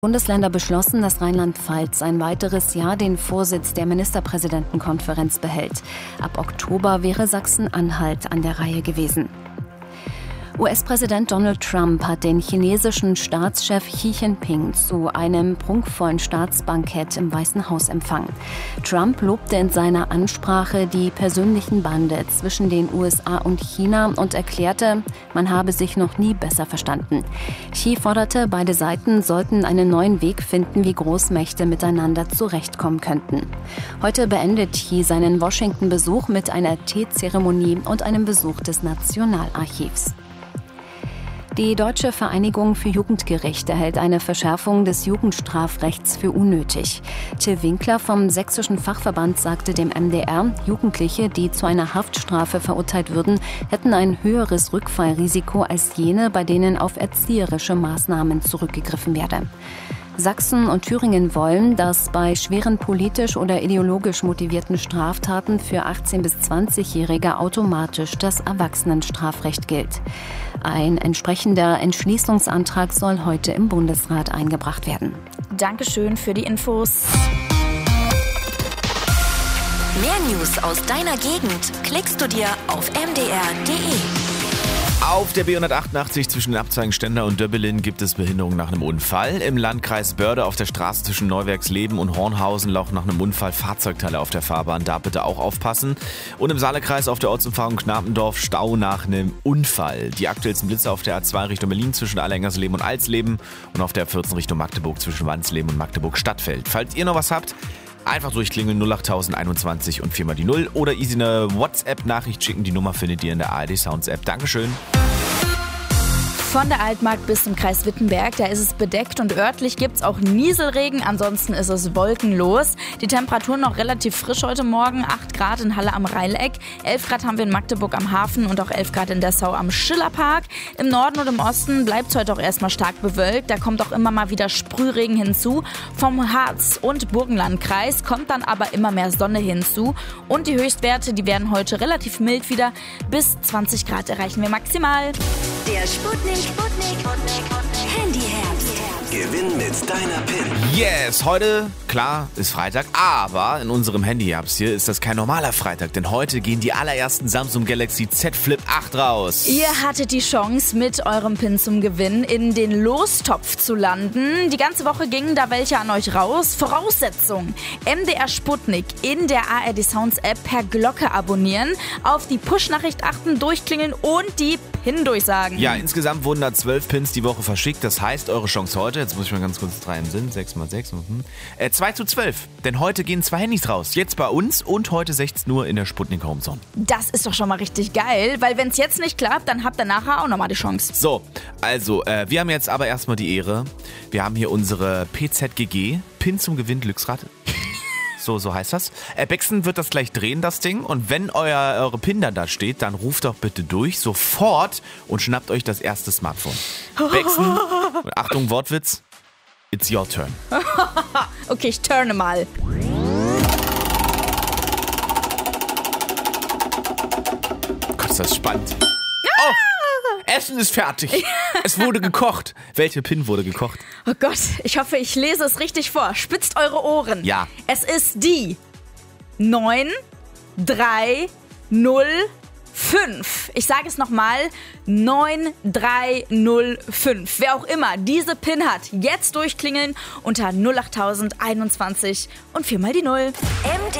Bundesländer beschlossen, dass Rheinland-Pfalz ein weiteres Jahr den Vorsitz der Ministerpräsidentenkonferenz behält. Ab Oktober wäre Sachsen-Anhalt an der Reihe gewesen. US-Präsident Donald Trump hat den chinesischen Staatschef Xi Jinping zu einem prunkvollen Staatsbankett im Weißen Haus empfangen. Trump lobte in seiner Ansprache die persönlichen Bande zwischen den USA und China und erklärte, man habe sich noch nie besser verstanden. Xi forderte, beide Seiten sollten einen neuen Weg finden, wie Großmächte miteinander zurechtkommen könnten. Heute beendet Xi seinen Washington-Besuch mit einer Teezeremonie und einem Besuch des Nationalarchivs. Die Deutsche Vereinigung für Jugendgerichte hält eine Verschärfung des Jugendstrafrechts für unnötig. Till Winkler vom Sächsischen Fachverband sagte dem MDR, Jugendliche, die zu einer Haftstrafe verurteilt würden, hätten ein höheres Rückfallrisiko als jene, bei denen auf erzieherische Maßnahmen zurückgegriffen werde. Sachsen und Thüringen wollen, dass bei schweren politisch oder ideologisch motivierten Straftaten für 18- bis 20-Jährige automatisch das Erwachsenenstrafrecht gilt. Ein entsprechender Entschließungsantrag soll heute im Bundesrat eingebracht werden. Dankeschön für die Infos. Mehr News aus deiner Gegend klickst du dir auf mdr.de. Auf der B188 zwischen den Abzweigen Stender und Döbbelin gibt es Behinderung nach einem Unfall. Im Landkreis Börde auf der Straße zwischen Neuwerksleben und Hornhausen laufen nach einem Unfall Fahrzeugteile auf der Fahrbahn. Da bitte auch aufpassen. Und im Saalekreis auf der Ortsumfahrung Knapendorf Stau nach einem Unfall. Die aktuellsten Blitze auf der A2 Richtung Berlin zwischen Allerhengersleben und Alsleben und auf der 14 Richtung Magdeburg zwischen Wansleben und Magdeburg-Stadtfeld. Falls ihr noch was habt, einfach durchklingeln 08021 und 4 mal die 0 oder easy eine WhatsApp-Nachricht schicken. Die Nummer findet ihr in der ARD Sounds App. Dankeschön. Von der Altmark bis zum Kreis Wittenberg, da ist es bedeckt und örtlich gibt es auch Nieselregen, ansonsten ist es wolkenlos. Die Temperaturen noch relativ frisch heute Morgen, 8 Grad in Halle am Rheileck, 11 Grad haben wir in Magdeburg am Hafen und auch 11 Grad in Dessau am Schillerpark. Im Norden und im Osten bleibt es heute auch erstmal stark bewölkt, da kommt auch immer mal wieder Sprühregen hinzu. Vom Harz- und Burgenlandkreis kommt dann aber immer mehr Sonne hinzu und die Höchstwerte, die werden heute relativ mild wieder, bis 20 Grad erreichen wir maximal. Der Sputnik Handyherbst. Gewinn mit deiner PIN. Yes, heute, klar, ist Freitag, aber in unserem Handyherbst hier ist das kein normaler Freitag, denn heute gehen die allerersten Samsung Galaxy Z Flip 8 raus. Ihr hattet die Chance, mit eurem PIN zum Gewinn in den Lostopf zu landen. Die ganze Woche gingen da welche an euch raus. Voraussetzung: MDR Sputnik in der ARD Sounds App per Glocke abonnieren, auf die Push-Nachricht achten, durchklingeln und die PIN durchsagen. Ja, insgesamt wurden da 12 Pins die Woche verschickt. Das heißt, eure Chance heute, jetzt muss ich mal ganz kurz 3 im Sinn, 6 mal 6, 2 zu 12. Denn heute gehen 2 Handys raus. Jetzt bei uns und heute 16 Uhr in der Sputnik Homezone. Das ist doch schon mal richtig geil, weil wenn es jetzt nicht klappt, dann habt ihr nachher auch nochmal die Chance. So, also, wir haben jetzt aber erstmal die Ehre. Wir haben hier unsere PZGG, Pin zum Gewinn Glücksrad. So heißt das. Bexen wird das gleich drehen, das Ding. Und wenn eure PIN dann da steht, dann ruft doch bitte durch, sofort, und schnappt euch das erste Smartphone. Bexen, Achtung, Wortwitz, it's your turn. Okay, ich turne mal. Gott, ist das spannend. Oh, Essen ist fertig. Es wurde gekocht. Welche PIN wurde gekocht? Oh Gott, ich hoffe, ich lese es richtig vor. Spitzt eure Ohren. Ja. Es ist die 9305. Ich sage es nochmal, 9305. Wer auch immer diese PIN hat, jetzt durchklingeln unter 08021 und 4 mal die 0. MDR